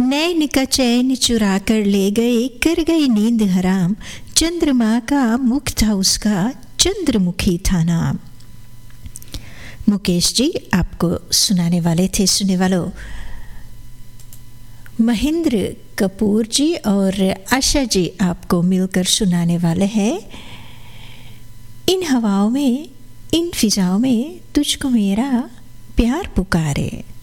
नैन का चैन चुरा कर ले गए, कर गई नींद हराम। चंद्रमा का मुख था उसका, चंद्रमुखी था नाम। मुकेश जी आपको सुनाने वाले थे। सुनने वालों, महेंद्र कपूर जी और आशा जी आपको मिलकर सुनाने वाले हैं इन हवाओं में, इन फिजाओं में तुझको मेरा प्यार पुकारे।